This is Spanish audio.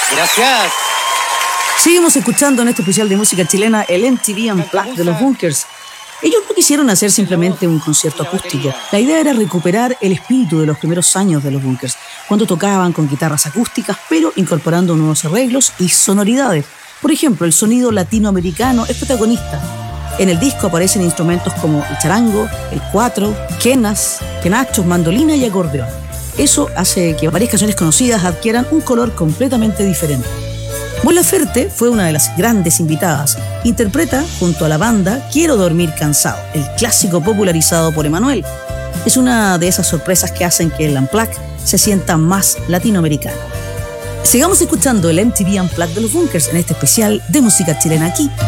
Gracias. Seguimos escuchando en este especial de música chilena el MTV Unplugged de los Bunkers. Ellos no quisieron hacer simplemente un concierto acústico. La idea era recuperar el espíritu de los primeros años de los Bunkers, cuando tocaban con guitarras acústicas, pero incorporando nuevos arreglos y sonoridades. Por ejemplo, el sonido latinoamericano es protagonista. En el disco aparecen instrumentos como el charango, el cuatro, quenas, quenachos, mandolina y acordeón. Eso hace que varias canciones conocidas adquieran un color completamente diferente. Mon Laferte fue una de las grandes invitadas. Interpreta, junto a la banda, Quiero dormir cansado, el clásico popularizado por Emanuel. Es una de esas sorpresas que hacen que el Unplugged se sienta más latinoamericano. Sigamos escuchando el MTV Unplugged de los Bunkers en este especial de música chilena aquí